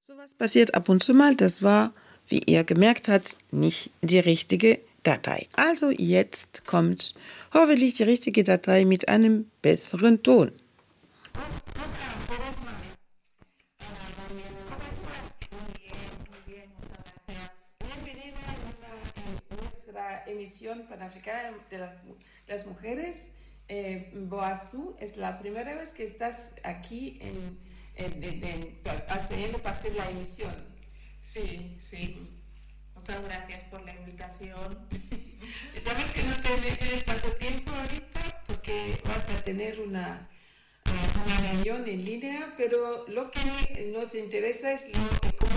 Sowas passiert ab und zu mal. Das war, wie ihr gemerkt habt, nicht die richtige Datei. Also jetzt kommt hoffentlich die richtige Datei mit einem besseren Ton. Bienvenida en nuestra emisión panafricana de las mujeres. Boazú, es la primera vez que estás aquí haciendo parte de la emisión. Sí, sí. Muchas gracias por la invitación. Sabes que no tienes tanto tiempo ahorita porque vas a tener una reunión en línea, pero lo que nos interesa es cómo